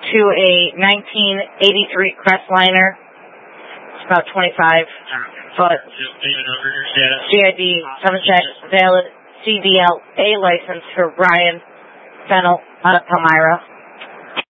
to a 1983 Crestliner. It's about 25 foot. CID, 7-check, valid CDLA license for Ryan Fennel out of Palmyra.